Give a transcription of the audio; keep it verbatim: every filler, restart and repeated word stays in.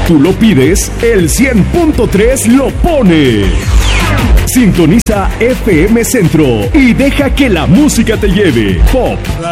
tú lo pides, el cien punto tres lo pone. Sintoniza F M Centro y deja que la música te lleve. Pop,